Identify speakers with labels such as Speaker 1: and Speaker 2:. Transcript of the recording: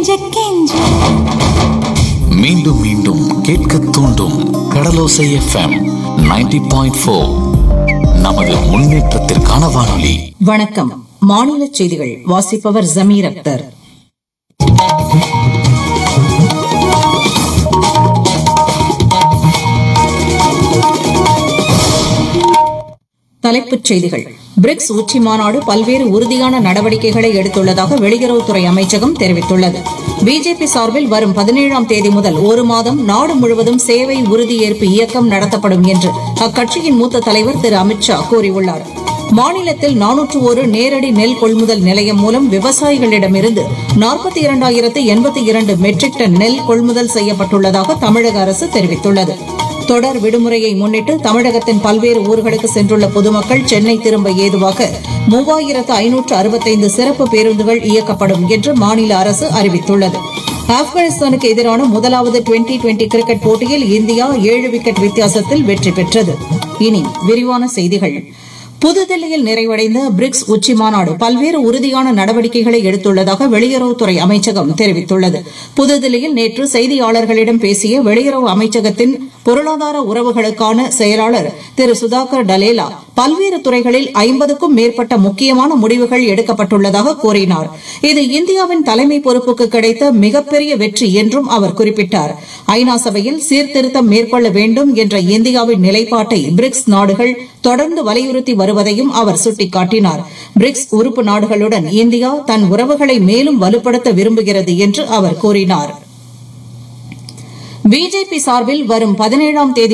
Speaker 1: கெஞ்ச கெஞ்ச.
Speaker 2: மீண்டும் மீண்டும் கேட்க தூண்டும் கடலோசை எஃப்எம் 90.4. நமது முன்னேற்றத்திற்கான வானொலி.
Speaker 3: வணக்கம். மாநில செய்திகள் வாசிப்பவர் ஜமீர் அக்தர். தலைப்புச் செய்திகள். பிரிக்ஸ் உச்சி மாநாடு பல்வேறு உறுதியான நடவடிக்கைகளை எடுத்துள்ளதாக வெளியுறவுத்துறை அமைச்சகம் தெரிவித்துள்ளது. பிஜேபி சார்பில் வரும் 17ஆம் தேதி முதல் ஒரு மாதம் நாடு முழுவதும் சேவை உறுதியேற்பு இயக்கம் நடத்தப்படும் என்று அக்கட்சியின் மூத்த தலைவர் திரு அமித்ஷா கூறியுள்ளார். மாநிலத்தில் 401 நேரடி நெல் கொள்முதல் நிலையம் மூலம் விவசாயிகளிடமிருந்து 42,082 மெட்ரிக் டன் நெல் கொள்முதல் செய்யப்பட்டுள்ளதாக தமிழக அரசு தெரிவித்துள்ளது. தொடர் விடுமுறையை முன்னிட்டு தமிழகத்தின் பல்வேறு ஊர்களுக்கு சென்றுள்ள பொதுமக்கள் சென்னை திரும்ப ஏதுவாக 3565 சிறப்பு பேருந்துகள் இயக்கப்படும் என்று மாநில அரசு அறிவித்துள்ளது. ஆப்கானிஸ்தானுக்கு எதிரான முதலாவது டுவெண்டி கிரிக்கெட் போட்டியில் இந்தியா 7 விக்கெட் வித்தியாசத்தில் வெற்றி பெற்றது. இனி விரிவான செய்திகள். புதுதில்லியில் நிறைவடைந்த பிரிக்ஸ் உச்சி மாநாடு பல்வேறு உறுதியான நடவடிக்கைகளை எடுத்துள்ளதாக வெளியுறவுத்துறை அமைச்சகம் தெரிவித்துள்ளது. புதுதில்லியில் நேற்று செய்தியாளர்களிடம் பேசிய வெளியுறவு அமைச்சகத்தின் பொருளாதார உறவுகளுக்கான செயலாளர் திரு சுதாகர் டலேலா பல்வேறு துறைகளில் 50க்கும் மேற்பட்ட முக்கியமான முடிவுகள் எடுக்கப்பட்டுள்ளதாக கூறினார். இது இந்தியாவின் தலைமை பொறுப்புக்கு கிடைத்த மிகப்பெரிய வெற்றி என்றும் அவர் குறிப்பிட்டார். ஐநா சபையில் சீர்திருத்தம் மேற்கொள்ள வேண்டும் என்ற இந்தியாவின் நிலைப்பாட்டை பிரிக்ஸ் நாடுகள் தொடர்ந்து வலியுறுத்தி வருவதையும் அவர் சுட்டிக்காட்டினார். பிரிக்ஸ் உறுப்பு நாடுகளுடன் இந்தியா தன் உறவுகளை மேலும் வலுப்படுத்த விரும்புகிறது என்று அவர் கூறினார். பிஜேபி சார்பில் வரும் 17ஆம் தேதி